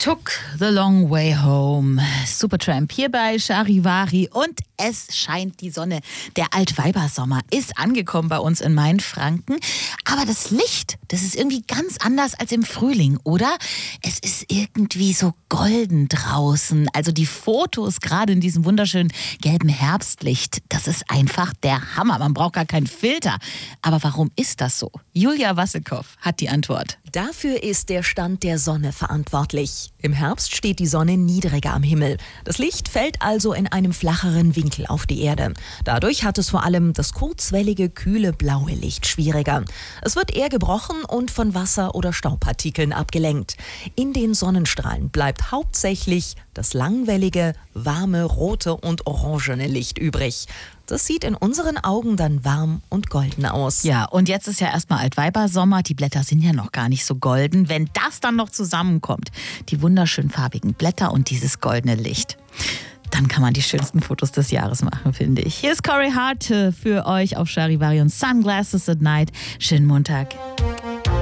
Took the long way home. Supertramp hier bei Charivari und es scheint die Sonne. Der Altweibersommer ist angekommen bei uns in Mainfranken. Aber das Licht, das ist irgendwie ganz anders als im Frühling, oder? Es ist irgendwie so golden draußen. Also die Fotos gerade in diesem wunderschönen gelben Herbstlicht, das ist einfach der Hammer. Man braucht gar keinen Filter. Aber warum ist das so? Julia Wassekow hat die Antwort. Dafür ist der Stand der Sonne verantwortlich. Im Herbst steht die Sonne niedriger am Himmel. Das Licht fällt also in einem flacheren Winkel auf die Erde. Dadurch hat es vor allem das kurzwellige, kühle, blaue Licht schwieriger. Es wird eher gebrochen und von Wasser- oder Staubpartikeln abgelenkt. In den Sonnenstrahlen bleibt hauptsächlich das langwellige, warme, rote und orangene Licht übrig. Das sieht in unseren Augen dann warm und golden aus. Ja, und jetzt ist ja erstmal Altweibersommer. Die Blätter sind ja noch gar nicht so golden. Wenn das dann noch zusammenkommt, die wunderschön farbigen Blätter und dieses goldene Licht, dann kann man die schönsten Fotos des Jahres machen, finde ich. Hier ist Corey Hart für euch auf Charivari und Sunglasses at Night. Schönen Montag.